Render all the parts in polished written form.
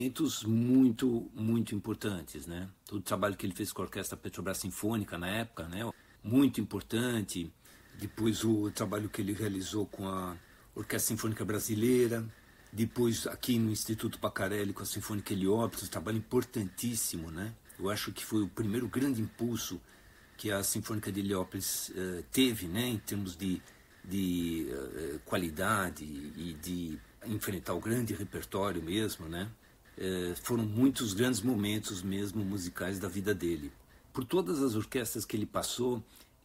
Momentos muito, muito importantes, né? Todo o trabalho que ele fez com a Orquestra Petrobras Sinfônica na época, né? Muito importante. Depois o trabalho que ele realizou com a Orquestra Sinfônica Brasileira. Depois aqui no Instituto Pacarelli com a Sinfônica Heliópolis, um trabalho importantíssimo, né? Eu acho que foi o primeiro grande impulso que a Sinfônica de Heliópolis teve, né? Em termos de qualidade e de enfrentar o grande repertório mesmo, né? Foram muitos grandes momentos mesmo musicais da vida dele. Por todas as orquestras que ele passou,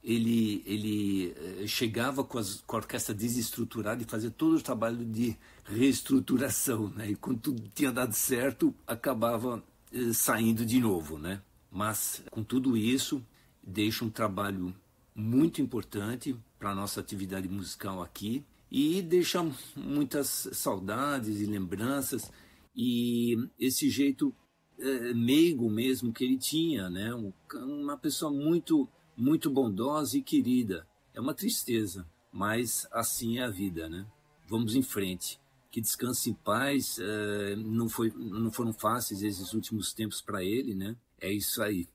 ele chegava com a orquestra desestruturada e fazia todo o trabalho de reestruturação, né? E quando tudo tinha dado certo, acabava saindo de novo, né? Mas com tudo isso, deixa um trabalho muito importante para a nossa atividade musical aqui e deixa muitas saudades e lembranças. E esse jeito meigo mesmo que ele tinha, né? Uma pessoa muito, muito bondosa e querida. É uma tristeza, mas assim é a vida, né? Vamos em frente. Que descanse em paz. Não foram fáceis esses últimos tempos para ele, né? É isso aí.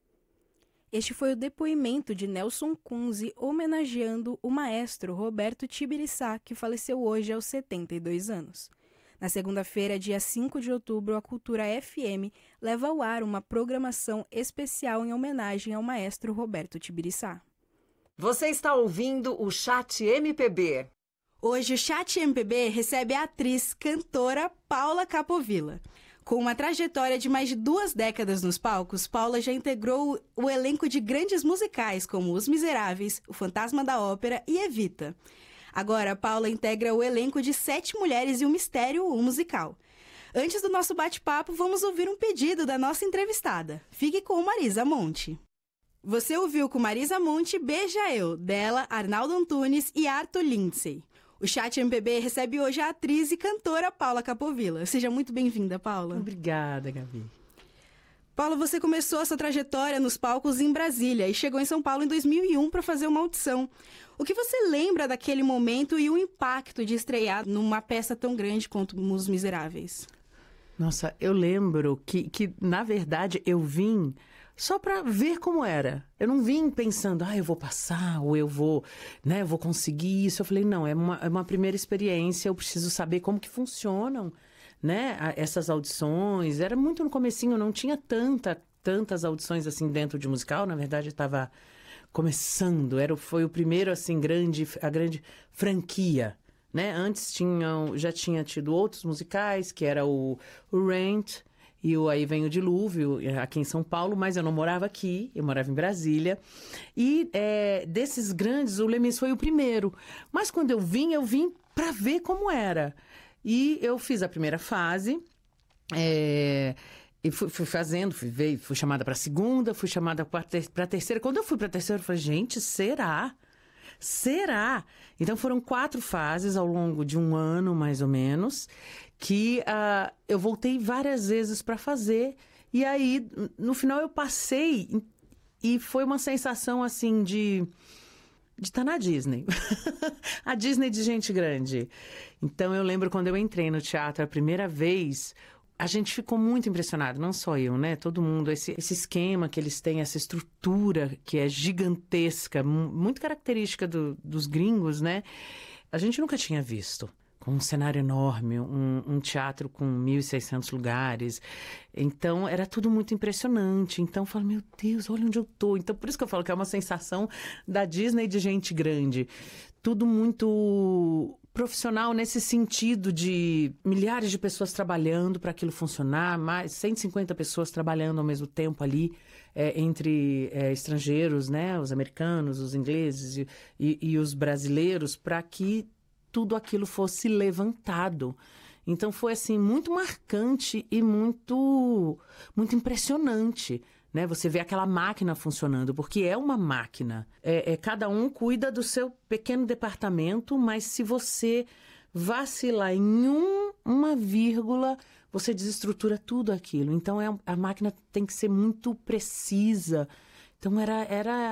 Este foi o depoimento de Nelson Kunze homenageando o maestro Roberto Tibiriçá, que faleceu hoje aos 72 anos. Na segunda-feira, dia 5 de outubro, a Cultura FM leva ao ar uma programação especial em homenagem ao maestro Roberto Tibiriçá. Você está ouvindo o Chat MPB. Hoje o Chat MPB recebe a atriz, cantora Paula Capovilla. Com uma trajetória de mais de 2 décadas nos palcos, Paula já integrou o elenco de grandes musicais como Os Miseráveis, O Fantasma da Ópera e Evita. Agora, Paula integra o elenco de 7 Mulheres e um Mistério, um musical. Antes do nosso bate-papo, vamos ouvir um pedido da nossa entrevistada. Fique com Marisa Monte. Você ouviu com Marisa Monte Beija Eu, dela, Arnaldo Antunes e Arthur Lindsay. O Chat MPB recebe hoje a atriz e cantora Paula Capovilla. Seja muito bem-vinda, Paula. Obrigada, Gabi. Paula, você começou a sua trajetória nos palcos em Brasília e chegou em São Paulo em 2001 para fazer uma audição. O que você lembra daquele momento e o impacto de estrear numa peça tão grande quanto Os Miseráveis? Nossa, eu lembro que na verdade, eu vim só para ver como era. Eu não vim pensando, eu vou passar, ou eu vou, né, vou conseguir isso. Eu falei, não, é uma primeira experiência, eu preciso saber como que funcionam, né, essas audições. Era muito no comecinho, não tinha tantas audições assim dentro de musical. Na verdade, estava começando, foi o primeiro, assim, a grande franquia, né? Antes já tinha tido outros musicais, que era o Rent e o Aí Vem o Dilúvio, aqui em São Paulo, mas eu não morava aqui, eu morava em Brasília. E desses grandes, o Les Mis foi o primeiro. Mas quando eu vim para ver como era. E eu fiz a primeira fase, e fui fazendo, fui chamada para a segunda, fui chamada para a terceira. Quando eu fui para a terceira, eu falei, gente, será? Será? Então foram 4 fases ao longo de um ano, mais ou menos, que eu voltei várias vezes para fazer. E aí, no final, eu passei e foi uma sensação, assim, de estar na Disney. A Disney de gente grande. Então, eu lembro quando eu entrei no teatro a primeira vez, a gente ficou muito impressionado, não só eu, né? Todo mundo, esse esquema que eles têm, essa estrutura que é gigantesca, muito característica dos gringos, né? A gente nunca tinha visto. Com um cenário enorme, um teatro com 1.600 lugares. Então, era tudo muito impressionante. Então, eu falo, meu Deus, olha onde eu tô. Então, por isso que eu falo que é uma sensação da Disney de gente grande. Tudo muito profissional nesse sentido de milhares de pessoas trabalhando para aquilo funcionar, mais 150 pessoas trabalhando ao mesmo tempo ali, entre estrangeiros, né? Os americanos, os ingleses e os brasileiros, para que tudo aquilo fosse levantado. Então foi assim muito marcante e muito impressionante, né? Você vê aquela máquina funcionando, porque é uma máquina. Cada um cuida do seu pequeno departamento, mas se você vacilar em uma vírgula, você desestrutura tudo aquilo. Então a máquina tem que ser muito precisa. Então era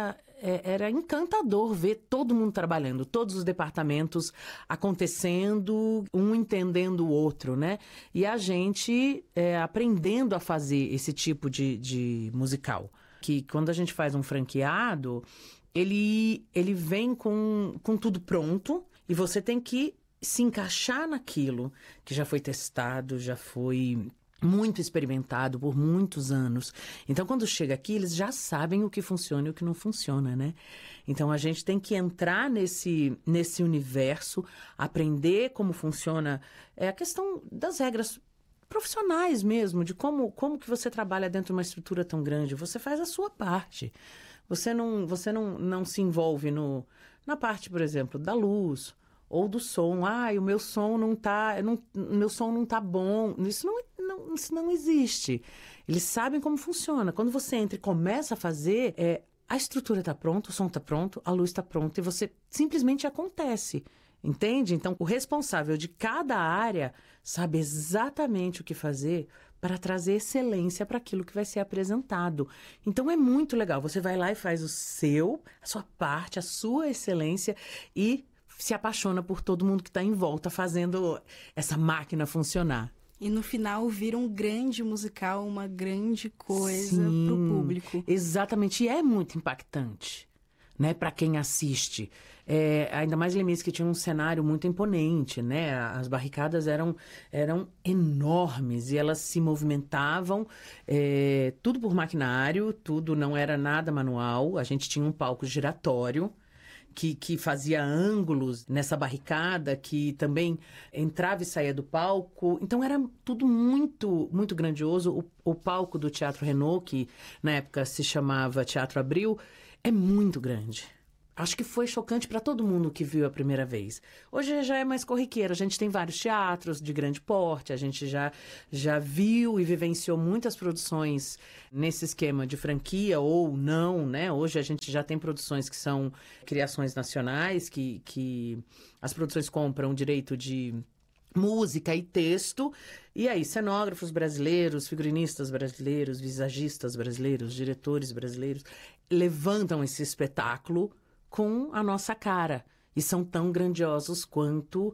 era encantador ver todo mundo trabalhando, todos os departamentos acontecendo, um entendendo o outro, né? E a gente aprendendo a fazer esse tipo de musical. Que quando a gente faz um franqueado, ele vem com tudo pronto e você tem que se encaixar naquilo que já foi testado, já foi muito experimentado por muitos anos. Então, quando chega aqui, eles já sabem o que funciona e o que não funciona, né? Então, a gente tem que entrar nesse universo, aprender como funciona a questão das regras profissionais mesmo, de como que você trabalha dentro de uma estrutura tão grande. Você faz a sua parte. Você não se envolve na parte, por exemplo, da luz ou do som. O meu som não tá bom. Isso não existe. Eles sabem como funciona. Quando você entra e começa a fazer, a estrutura está pronta, o som está pronto, a luz está pronta e você simplesmente acontece. Entende? Então, o responsável de cada área sabe exatamente o que fazer para trazer excelência para aquilo que vai ser apresentado. Então, é muito legal. Você vai lá e faz a sua parte, a sua excelência e se apaixona por todo mundo que está em volta fazendo essa máquina funcionar. E no final vira um grande musical, uma grande coisa para o público. Exatamente. E é muito impactante, né, para quem assiste. Ainda mais Lemis, que tinha um cenário muito imponente, né? As barricadas eram enormes e elas se movimentavam, tudo por maquinário, tudo não era nada manual. A gente tinha um palco giratório que fazia ângulos nessa barricada, que também entrava e saía do palco. Então era tudo muito, muito grandioso. O palco do Teatro Renault, que na época se chamava Teatro Abril, é muito grande. Acho que foi chocante para todo mundo que viu a primeira vez. Hoje já é mais corriqueiro. A gente tem vários teatros de grande porte. A gente já viu e vivenciou muitas produções nesse esquema de franquia ou não, né? Hoje a gente já tem produções que são criações nacionais, que as produções compram direito de música e texto, e aí cenógrafos brasileiros, figurinistas brasileiros, visagistas brasileiros, diretores brasileiros levantam esse espetáculo com a nossa cara. E são tão grandiosos quanto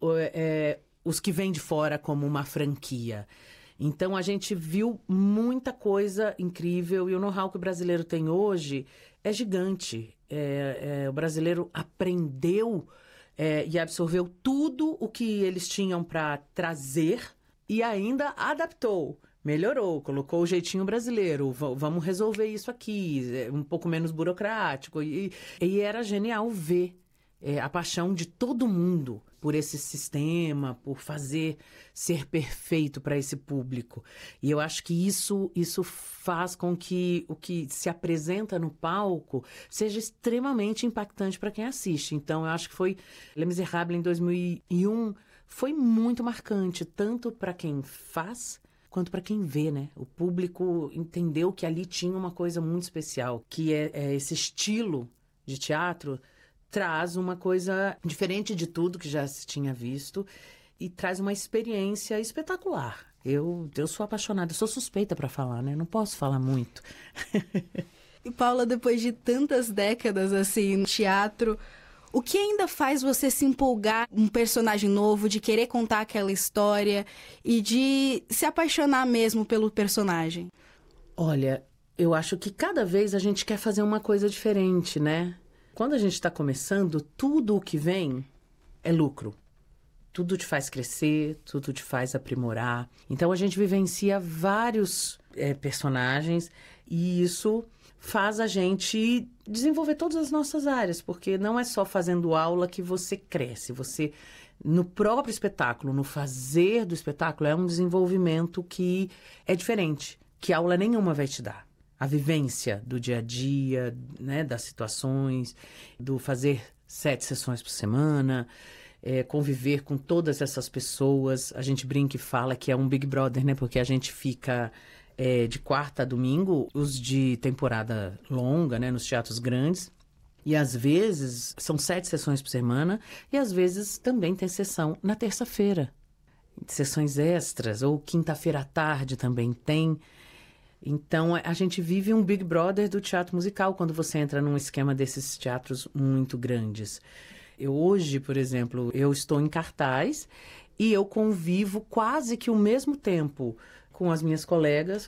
os que vêm de fora como uma franquia. Então, a gente viu muita coisa incrível e o know-how que o brasileiro tem hoje é gigante. O brasileiro aprendeu e absorveu tudo o que eles tinham para trazer e ainda adaptou. Melhorou, colocou o jeitinho brasileiro, vamos resolver isso aqui, um pouco menos burocrático. E era genial ver a paixão de todo mundo por esse sistema, por fazer ser perfeito para esse público. E eu acho que isso faz com que o que se apresenta no palco seja extremamente impactante para quem assiste. Então, eu acho que foi Les Misérables em 2001, foi muito marcante, tanto para quem faz quanto para quem vê, né? O público entendeu que ali tinha uma coisa muito especial, que é esse estilo de teatro traz uma coisa diferente de tudo que já se tinha visto e traz uma experiência espetacular. Eu sou apaixonada, eu sou suspeita para falar, né? Não posso falar muito. E Paula, depois de tantas décadas assim no teatro, o que ainda faz você se empolgar um personagem novo, de querer contar aquela história e de se apaixonar mesmo pelo personagem? Olha, eu acho que cada vez a gente quer fazer uma coisa diferente, né? Quando a gente está começando, tudo o que vem é lucro. Tudo te faz crescer, tudo te faz aprimorar. Então a gente vivencia vários personagens e isso faz a gente desenvolver todas as nossas áreas, porque não é só fazendo aula que você cresce. Você, no próprio espetáculo, no fazer do espetáculo, é um desenvolvimento que é diferente, que aula nenhuma vai te dar. A vivência do dia a dia, né, das situações, do fazer 7 sessões por semana, conviver com todas essas pessoas. A gente brinca e fala que é um Big Brother, né, porque a gente fica de quarta a domingo, os de temporada longa, né, nos teatros grandes. E às vezes são 7 sessões por semana e às vezes também tem sessão na terça-feira. Sessões extras, ou quinta-feira à tarde também tem. Então, a gente vive um Big Brother do teatro musical quando você entra num esquema desses teatros muito grandes. Hoje, por exemplo, eu estou em cartaz e eu convivo quase que o mesmo tempo com as minhas colegas